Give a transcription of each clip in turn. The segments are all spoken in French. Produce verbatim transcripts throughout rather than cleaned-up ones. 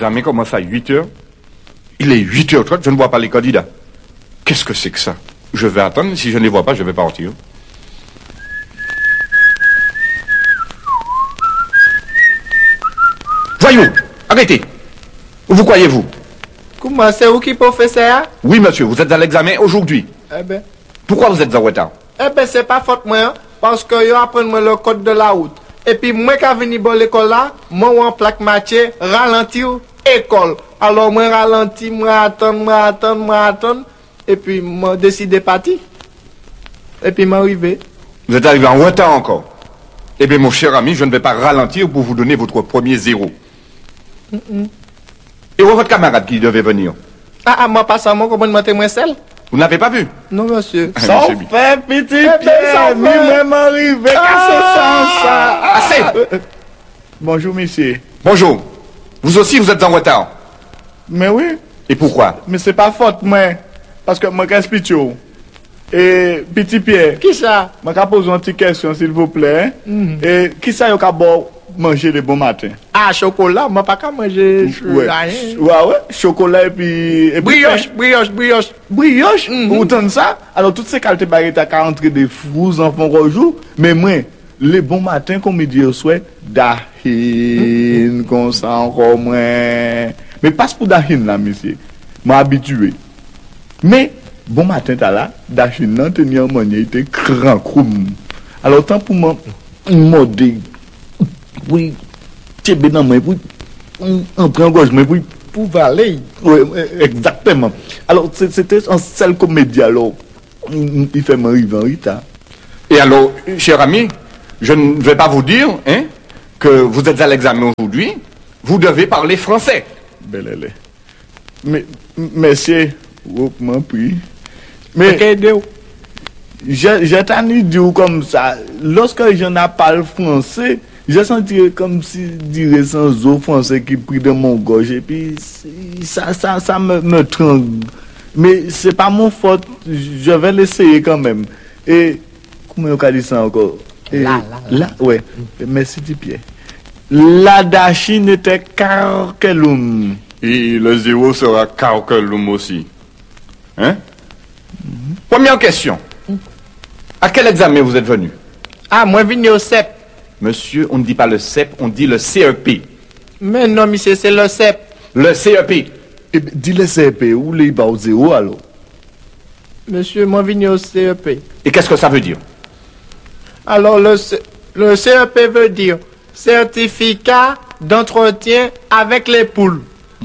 L'examen commence à huit heures. Il est huit heures trente, je ne vois pas les candidats. Qu'est-ce que c'est que ça? Je vais attendre, si je ne les vois pas, je vais partir. Voyons, arrêtez. Où vous croyez-vous? Comment, c'est où qui professeur? Oui, monsieur, vous êtes à l'examen aujourd'hui. Eh ben, Pourquoi vous êtes en retard? eh ben c'est pas faute moi, hein, parce que yo apprennent moi le code de la route. Et puis moi qui venu bon l'école là, moi en plaque matière, ralentir école. Alors moi ralenti, moi attendre, moi attendre, moi attendre, et puis moi décidé partir. Et puis m'arrivé. Vous êtes arrivé en retard encore. Eh bien, mon cher ami, je ne vais pas ralentir pour vous donner votre premier zéro. Mm-mm. Et où est votre camarade qui devait venir? Ah, ah, moi pas ça, moi comment monter moi seul? Vous n'avez pas vu? Non, monsieur. Ah, Sans monsieur fait, petit ben, Pierre, sans fait. lui-même arrivé, qu'est-ce que ça? Assez! Bonjour, monsieur. Bonjour. Vous aussi, vous êtes en retard. Mais oui, Et pourquoi? mais c'est pas faute, moi. Parce que moi, qu'est-ce que tu Et petit Pierre, Qui ça? moi, qu'à poser une petite question, s'il vous plaît. Mhm. Et qui ça, y'a bon manger le bon matin? Ah, chocolat, moi pas qu'à manger Ouais. rien. Ouais, ouais, chocolat et puis. Et puis Brioche, brioche, brioche. Brioche, Mhm. autant de ça. Alors, toutes ces qualités barrettes à rentrer des fous en font rejour. Mais moi, les bons matins, comme il dit au souhait, dahin, comme ça encore moins. Mais passe pour dahin là, monsieur. M'a habitué. Mais, bon matin, t'as là, dahin, non, tenir en manière, il était grand croum. Alors, tant pour moi, modé. Oui, tu es dans moi, oui, en prend gauche, mais oui. Pour valer. Oui, exactement. Alors, c'est- c'était un seul comédien, alors. Il il fait m'arriver en retard. Et alors, cher ami, je ne vais pas vous dire hein, que vous êtes à l'examen aujourd'hui. Vous devez parler français. Belle elle est. Mais, monsieur, oh, m'en prie. Mais, Ok, Déo. j'ai j'ai tanné dire comme ça. Lorsque je n'ai pas le français, j'ai senti comme si dire sans eau français qui prit de mon gorge. Et puis, c'est- ça, ça, ça me, me trangue. Mais c'est pas mon faute. Je vais l'essayer quand même. Et, comment on a dit ça encore? Et, Là, là, là. ouais. Merci, Pierre. La Dachine était carquelum. Et le zéro sera calculum aussi. Hein? Première question. À quel examen vous êtes venu? Ah, moi venu au C E P. Monsieur, on ne dit pas le C E P, on dit le C E P. Mais non, monsieur, c'est le C E P. Le C E P. Eh bien, dis-le C P ou les bas au zéro alors. Monsieur, moi venu au C E P. Et qu'est-ce que ça veut dire? Alors, le, C- le C E P veut dire certificat d'entretien avec les poules.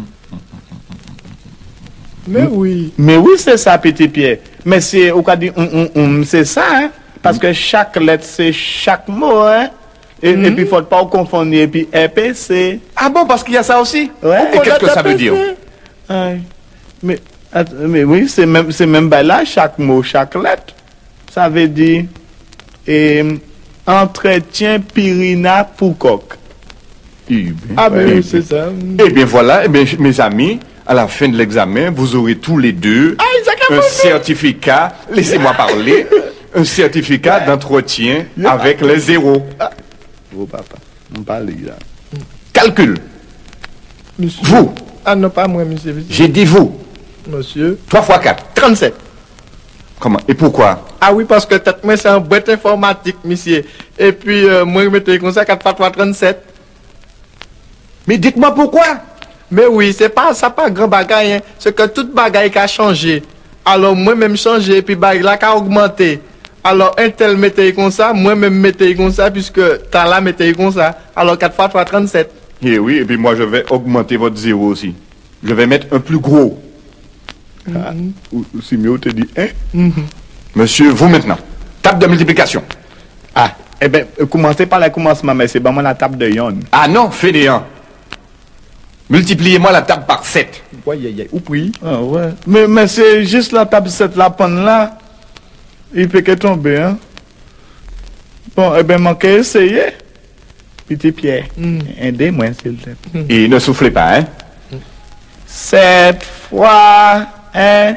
Mais oui. Mais oui, c'est ça, petit Pierre. Mais c'est, au cas dit, hum, hum, hum, c'est ça, hein. Parce que chaque lettre, c'est chaque mot, hein. Et, et puis, il ne faut pas confondre, et puis, R P C. Ah bon, parce qu'il y a ça aussi? Ouais. Et qu'est-ce que ça veut dire? Ouais. Mais, att- mais oui, c'est même, c'est même ben là, chaque mot, chaque lettre. Ça veut dire, et, entretien Pirina Poucoc. Eh bien, Ah, eh ben, bien. c'est ça. Eh bien voilà, eh bien, mes amis, à la fin de l'examen, vous aurez tous les deux un certificat, laissez-moi parler, un certificat d'entretien avec les zéros. Oh, papa, on parle là. Calcul. Monsieur. Vous, Ah, non, pas moi, monsieur. j'ai dit vous. Monsieur. trois fois quatre. trente-sept. Comment? Et pourquoi? Ah oui, parce que tête moi, c'est un boîte informatique, monsieur. Et puis, euh, moi, je mettais comme ça, quatre fois trois, trente-sept. Mais dites-moi pourquoi? Mais oui, c'est pas ça, pas grand bagaille, hein. C'est que toute bagaille qui a changé. Alors, moi-même changé, puis bagaille là qui a augmenté. Alors, un tel mettait comme ça, moi-même mettais comme ça, puisque t'as là mettais comme ça. Alors, quatre fois trois, trente-sept. Eh oui, et puis moi je vais augmenter votre zéro aussi. Je vais mettre un plus gros. Ah, ou, ou si mieux te dit, hein? Monsieur, vous maintenant. Table de multiplication. Ah, eh bien, commencez par le commencement, mais c'est vraiment la table de Yon. Ah non, fainéant. Multipliez-moi la table par sept. Ouais, yeah, yeah. Ou puis. Ah ouais. Mais, mais c'est juste la table cette la panne là. Il peut que tomber, hein. Bon, eh bien, manquez essayer. Petit Pierre, aidez-moi, s'il te plaît. Et ne soufflez pas, hein. Sept fois un.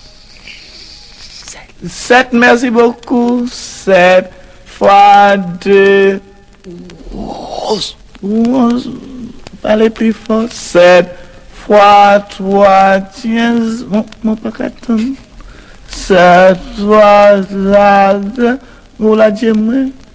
Sept, merci beaucoup. Sept fois deux. Onze. Onze. Parlez plus fort. Sept fois trois, tiens, bon, mon pas qu'attendre. Sept, trois, là, on l'a dit, moi.